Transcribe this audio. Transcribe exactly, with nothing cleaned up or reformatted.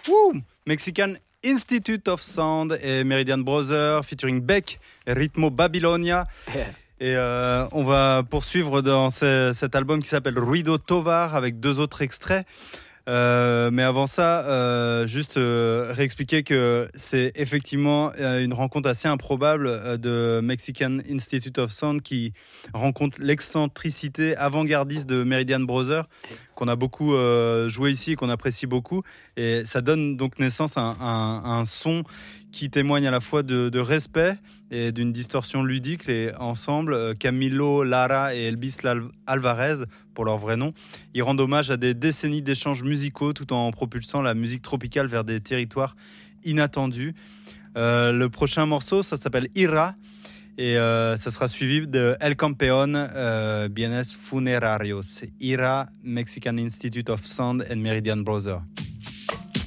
Woo! Mexican Institute of Sound et Meridian Brothers featuring Beck et Ritmo Babylonia. Et euh, on va poursuivre dans ce, cet album qui s'appelle Ruido Tovar avec deux autres extraits. Euh, mais avant ça, euh, juste euh, réexpliquer que c'est effectivement euh, une rencontre assez improbable euh, de Mexican Institute of Sound qui rencontre l'excentricité avant-gardiste de Meridian Brothers qu'on a beaucoup euh, joué ici et qu'on apprécie beaucoup. Et ça donne donc naissance à un, un, un son qui témoigne à la fois de, de respect et d'une distorsion ludique. Et ensemble, Camilo Lara et Elvis Alvarez, pour leur vrai nom, ils rendent hommage à des décennies d'échanges musicaux tout en propulsant la musique tropicale vers des territoires inattendus. Euh, le prochain morceau, ça s'appelle Ira et euh, ça sera suivi de El Campeón euh, Bienes Funerarios. Ira, Mexican Institute of Sound and Meridian Brothers.